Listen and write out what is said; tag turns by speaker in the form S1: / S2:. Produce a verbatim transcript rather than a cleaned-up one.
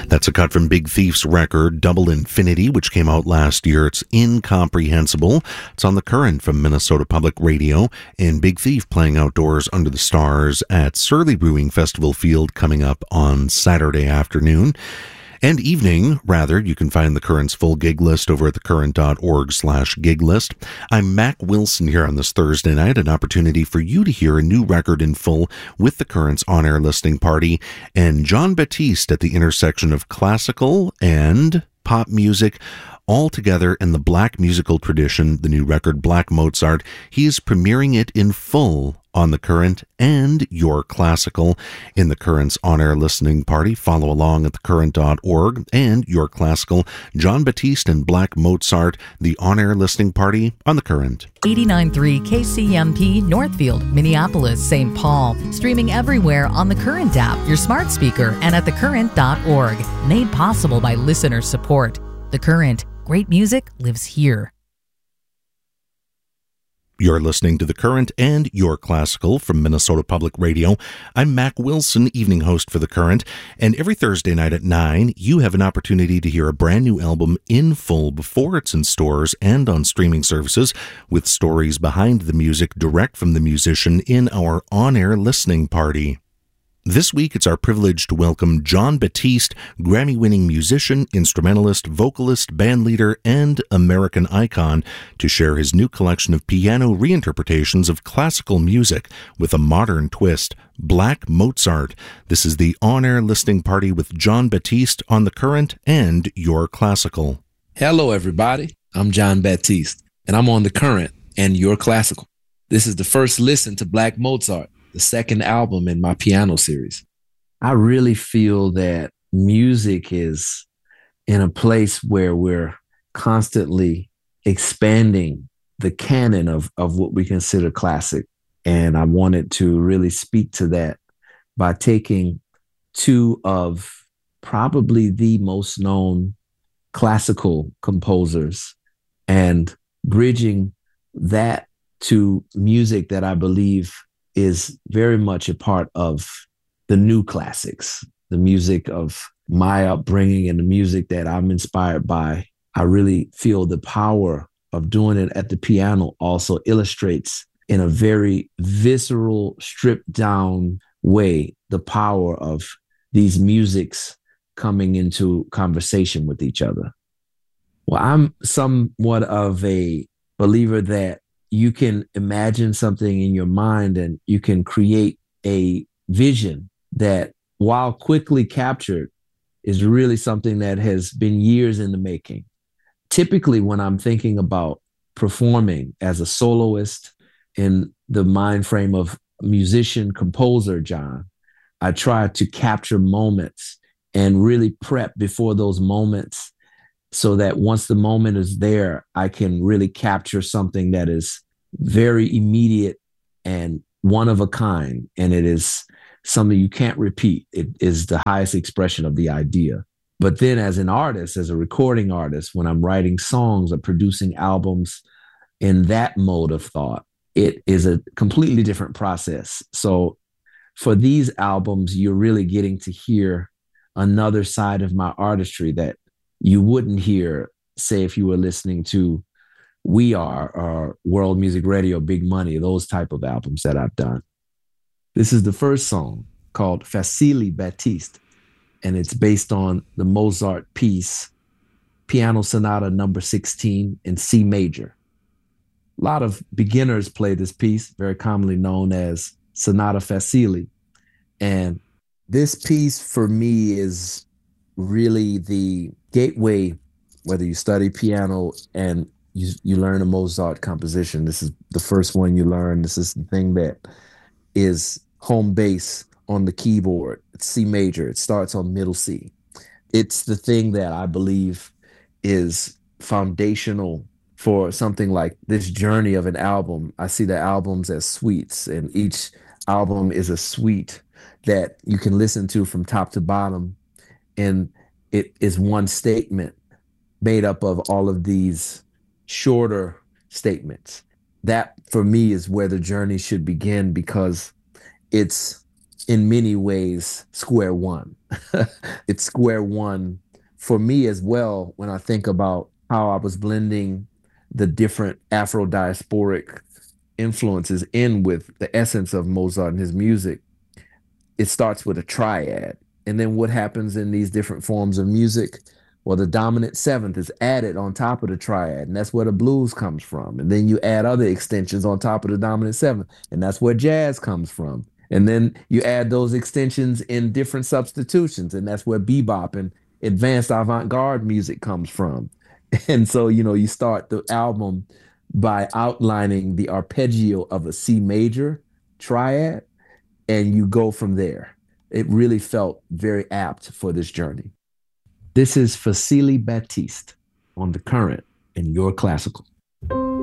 S1: That's a cut from Big Thief's record, Double Infinity, which came out last year. It's incomprehensible. It's on The Current from Minnesota Public Radio, and Big Thief playing outdoors under the stars at Surly Brewing Festival Field coming up on Saturday afternoon. And evening, rather, you can find The Current's full gig list over at thecurrent.org slash gig list. I'm Mac Wilson here on this Thursday night, an opportunity for you to hear a new record in full with The Current's on-air listening party and Jon Batiste at the intersection of classical and pop music, all together in the black musical tradition, the new record Black Mozart. He's premiering it in full on The Current and Your Classical in The Current's on-air listening party. Follow along at thecurrent dot org and Your Classical. Jon Batiste and Black Mozart, the on-air listening party on The Current.
S2: eighty-nine point three K C M P, Northfield, Minneapolis, Saint Paul. Streaming everywhere on The Current app, your smart speaker, and at thecurrent dot org. Made possible by listener support. The Current. Great music lives here.
S1: You're listening to The Current and Your Classical from Minnesota Public Radio. I'm Mac Wilson, evening host for The Current, and every Thursday night at nine, you have an opportunity to hear a brand new album in full before it's in stores and on streaming services, with stories behind the music direct from the musician in our on-air listening party. This week, it's our privilege to welcome Jon Batiste, Grammy-winning musician, instrumentalist, vocalist, bandleader, and American icon, to share his new collection of piano reinterpretations of classical music with a modern twist, Black Mozart. This is the on-air listening party with Jon Batiste on The Current and Your Classical.
S3: Hello, everybody. I'm Jon Batiste, and I'm on The Current and Your Classical. This is the first listen to Black Mozart, the second album in my piano series. I really feel that music is in a place where we're constantly expanding the canon of, of what we consider classic. And I wanted to really speak to that by taking two of probably the most known classical composers and bridging that to music that I believe is very much a part of the new classics, the music of my upbringing and the music that I'm inspired by. I really feel the power of doing it at the piano also illustrates in a very visceral, stripped down way the power of these musics coming into conversation with each other. Well, I'm somewhat of a believer that you can imagine something in your mind and you can create a vision that, while quickly captured, is really something that has been years in the making. Typically, when I'm thinking about performing as a soloist in the mind frame of musician, composer, Jon, I try to capture moments and really prep before those moments, so that once the moment is there, I can really capture something that is very immediate and one of a kind. And it is something you can't repeat. It is the highest expression of the idea. But then as an artist, as a recording artist, when I'm writing songs or producing albums in that mode of thought, it is a completely different process. So for these albums, you're really getting to hear another side of my artistry that you wouldn't hear, say, if you were listening to We Are or World Music Radio, Big Money, those type of albums that I've done. This is the first song called Facile Batiste, and it's based on the Mozart piece, Piano Sonata number sixteen in C major. A lot of beginners play this piece, very commonly known as Sonata Facile. And this piece for me is really the gateway, whether you study piano and you, you learn a Mozart composition. This is the first one you learn. This is the thing that is home base on the keyboard. It's C major. It starts on middle C. It's the thing that I believe is foundational for something like this journey of an album. I see the albums as suites, and each album is a suite that you can listen to from top to bottom. And it is one statement made up of all of these shorter statements. That, for me, is where the journey should begin, because it's in many ways square one. It's square one for me as well when I think about how I was blending the different Afro-diasporic influences in with the essence of Mozart and his music. It starts with a triad. And then what happens in these different forms of music? Well, the dominant seventh is added on top of the triad, and that's where the blues comes from. And then you add other extensions on top of the dominant seventh, and that's where jazz comes from. And then you add those extensions in different substitutions, and that's where bebop and advanced avant-garde music comes from. And so, you know, you start the album by outlining the arpeggio of a C major triad, and you go from there. It really felt very apt for this journey. This is Facili Batiste on The Current in Your Classical.